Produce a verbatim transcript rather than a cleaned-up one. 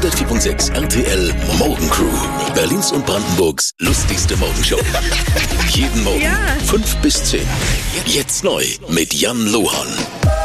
hundertvier Komma sechs R T L Morgencrew. Berlins und Brandenburgs lustigste Morgenshow. Jeden Morgen Ja. fünf bis zehn. Jetzt neu mit Jan Lohan.